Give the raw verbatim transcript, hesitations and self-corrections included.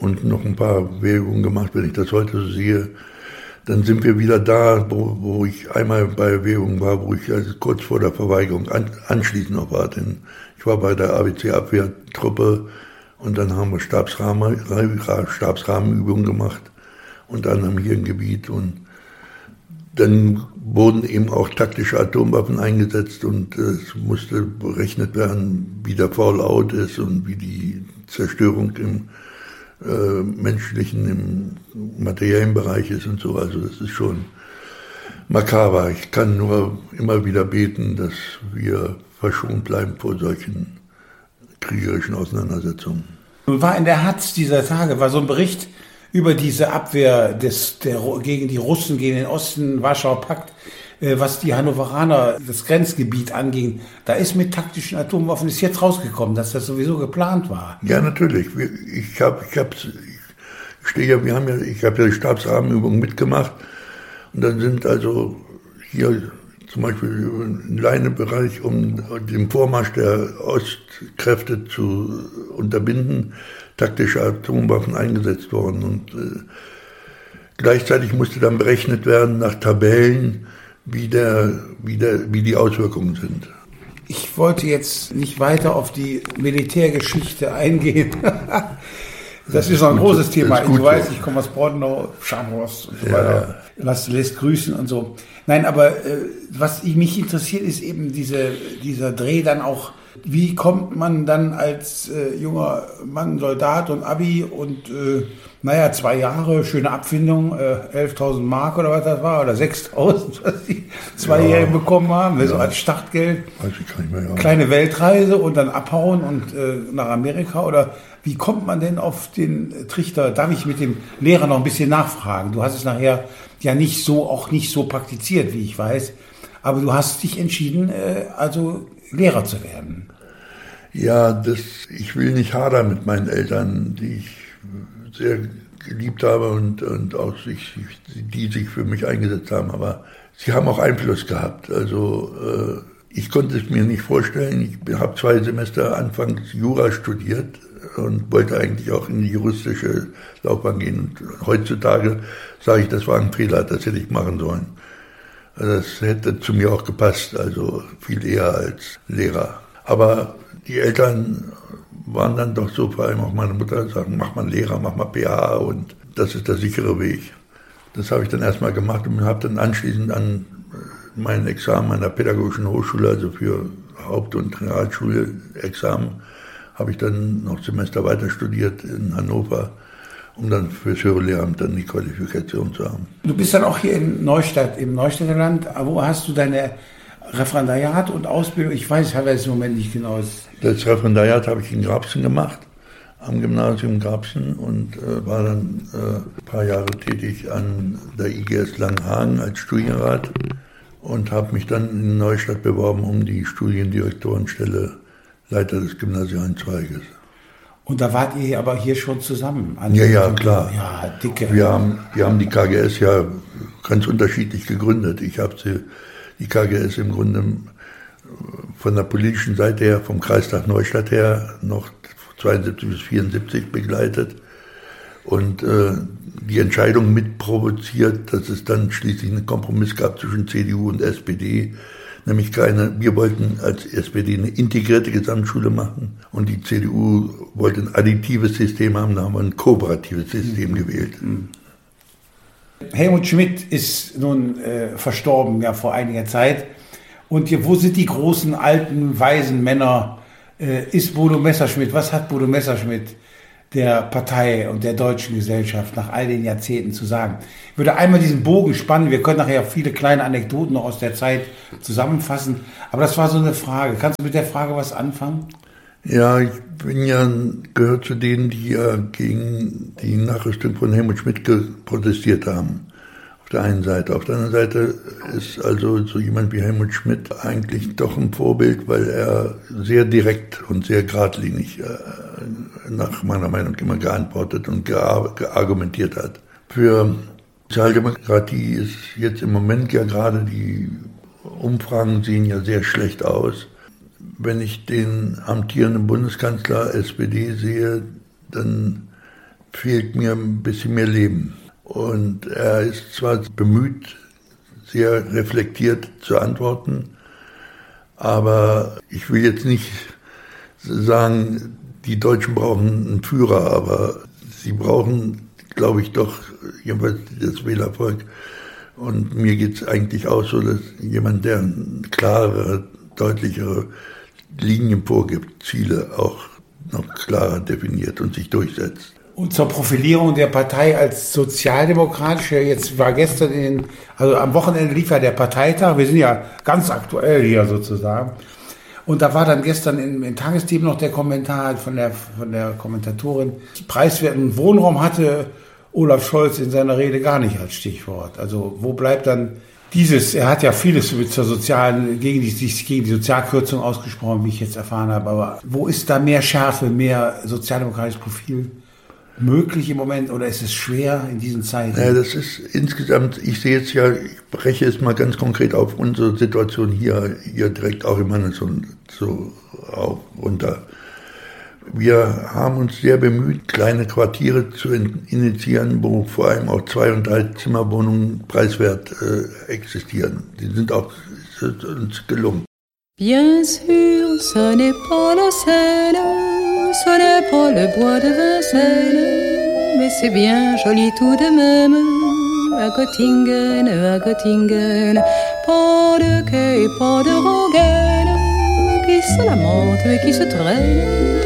und noch ein paar Bewegungen gemacht. Wenn ich das heute so sehe, dann sind wir wieder da, wo, wo ich einmal bei Bewegungen war, wo ich also kurz vor der Verweigerung an, anschließend noch war. Denn ich war bei der A B C-Abwehrtruppe und dann haben wir Stabsrahmen, Stabsrahmenübungen gemacht, unter anderem hier im Gebiet. Und dann wurden eben auch taktische Atomwaffen eingesetzt und es musste berechnet werden, wie der Fallout ist und wie die Zerstörung im äh, menschlichen, im materiellen Bereich ist und so. Also das ist schon makaber. Ich kann nur immer wieder beten, dass wir verschont bleiben vor solchen kriegerischen Auseinandersetzungen. War in der Hatz dieser Tage, war so ein Bericht über diese Abwehr des, der, gegen die Russen, gegen den Osten, Warschauer Pakt, äh, was die Hannoveraner, das Grenzgebiet anging. Da ist mit taktischen Atomwaffen, ist jetzt rausgekommen, dass das sowieso geplant war. Ja, natürlich. Ich habe, ich habe, ich stehe ja, wir haben ja, ich habe ja die Stabsrahmenübung mitgemacht und dann sind also hier zum Beispiel im Leinebereich, um den Vormarsch der Ostkräfte zu unterbinden, taktische Atomwaffen eingesetzt worden. Und äh, gleichzeitig musste dann berechnet werden nach Tabellen, wie, der, wie, der, wie die Auswirkungen sind. Ich wollte jetzt nicht weiter auf die Militärgeschichte eingehen. Das, das ist noch ein großes Thema. Du weißt, ich komme aus Bordenau, Scharnhorst und so weiter. Ja. Lass, lässt grüßen und so. Nein, aber äh, was mich interessiert, ist eben diese, dieser Dreh dann auch. Wie kommt man dann als äh, junger Mann, Soldat und Abi und äh, naja, zwei Jahre, schöne Abfindung, äh, elftausend Mark oder was das war, oder sechstausend, was die Zweijährigen ja. bekommen haben, ja. so als Startgeld. Weiß ich gar nicht mehr, ja. Kleine Weltreise und dann abhauen und äh, nach Amerika, oder wie kommt man denn auf den Trichter? Darf ich mit dem Lehrer noch ein bisschen nachfragen? Du hast es nachher ja nicht so, auch nicht so praktiziert, wie ich weiß, aber du hast dich entschieden, äh, also Lehrer zu werden. Ja, das, ich will nicht hadern mit meinen Eltern, die ich sehr geliebt habe und, und auch sich, die sich für mich eingesetzt haben, aber sie haben auch Einfluss gehabt. Also äh, ich konnte es mir nicht vorstellen. Ich habe zwei Semester anfangs Jura studiert und wollte eigentlich auch in die juristische Laufbahn gehen. Und heutzutage sage ich, das war ein Fehler, das hätte ich machen sollen. Das hätte zu mir auch gepasst, also viel eher als Lehrer. Aber die Eltern waren dann doch so, vor allem auch meine Mutter, sagen, mach mal Lehrer, mach mal P A und das ist der sichere Weg. Das habe ich dann erstmal gemacht und habe dann anschließend an mein Examen an der Pädagogischen Hochschule, also für Haupt- und Realschule-Examen, habe ich dann noch Semester weiter studiert in Hannover, um dann fürs Höherlehramt dann die Qualifikation zu haben. Du bist dann auch hier in Neustadt, im Neustädter Land. Wo hast du deine Referendariat und Ausbildung? Ich weiß, ich habe es im Moment nicht genau. Das Referendariat habe ich in Grabsen gemacht, am Gymnasium Grabsen, und äh, war dann äh, ein paar Jahre tätig an der I G S Langenhagen als Studienrat und habe mich dann in Neustadt beworben um die Studiendirektorenstelle Leiter des gymnasialen Zweiges. Und da wart ihr aber hier schon zusammen? Ja, ja, klar. Ja, dicke. Wir haben, wir haben die K G S ja ganz unterschiedlich gegründet. Ich habe sie, die K G S im Grunde von der politischen Seite her, vom Kreistag Neustadt her, noch zweiundsiebzig bis vierundsiebzig begleitet und äh, die Entscheidung mitprovoziert, dass es dann schließlich einen Kompromiss gab zwischen C D U und S P D. Nämlich keine, wir wollten als S P D eine integrierte Gesamtschule machen und die C D U wollte ein additives System haben, da haben wir ein kooperatives System mhm. gewählt. Helmut Schmidt ist nun äh, verstorben, ja, vor einiger Zeit. Und hier, wo sind die großen, alten, weisen Männer? Äh, ist Bodo Messerschmidt, was hat Bodo Messerschmidt der Partei und der deutschen Gesellschaft nach all den Jahrzehnten zu sagen? Ich würde einmal diesen Bogen spannen, wir können nachher viele kleine Anekdoten noch aus der Zeit zusammenfassen, aber das war so eine Frage. Kannst du mit der Frage was anfangen? Ja, ich bin ja, gehört zu denen, die ja gegen die Nachrüstung von Helmut Schmidt protestiert haben. Auf der einen Seite. Auf der anderen Seite ist also so jemand wie Helmut Schmidt eigentlich doch ein Vorbild, weil er sehr direkt und sehr geradlinig äh, nach meiner Meinung immer geantwortet und geargumentiert hat. Für Sozialdemokratie ist jetzt im Moment ja gerade, die Umfragen sehen ja sehr schlecht aus. Wenn ich den amtierenden Bundeskanzler S P D sehe, dann fehlt mir ein bisschen mehr Leben. Und er ist zwar bemüht, sehr reflektiert zu antworten, aber ich will jetzt nicht sagen, die Deutschen brauchen einen Führer, aber sie brauchen, glaube ich, doch jedenfalls das Wählervolk. Und mir geht es eigentlich auch so, dass jemand, der klarere, deutlichere Linien vorgibt, Ziele auch noch klarer definiert und sich durchsetzt. Und zur Profilierung der Partei als sozialdemokratische, jetzt war gestern in, also am Wochenende lief ja der Parteitag, wir sind ja ganz aktuell hier sozusagen. Und da war dann gestern in, in Tagesthemen noch der Kommentar von der, von der Kommentatorin, preiswerten Wohnraum hatte Olaf Scholz in seiner Rede gar nicht als Stichwort. Also wo bleibt dann dieses, er hat ja vieles zur sozialen, gegen die, sich gegen die Sozialkürzung ausgesprochen, wie ich jetzt erfahren habe, aber wo ist da mehr Schärfe, mehr sozialdemokratisches Profil möglich im Moment oder ist es schwer in diesen Zeiten? Ja, das ist insgesamt, ich sehe jetzt ja, ich breche es mal ganz konkret auf unsere Situation hier, hier direkt auch im Mannesund so auch runter. Wir haben uns sehr bemüht, kleine Quartiere zu initiieren, wo vor allem auch Zwei- und Drei-Zimmerwohnungen preiswert äh, existieren. Die sind auch ist uns gelungen. Bien sûr, ce n'est pas la Seine, ce n'est pas le bois de Vincennes, mais c'est bien joli tout de même, à Göttingen, à Göttingen, pas de quai, pas de rengaine, qui se lamente et qui se traîne.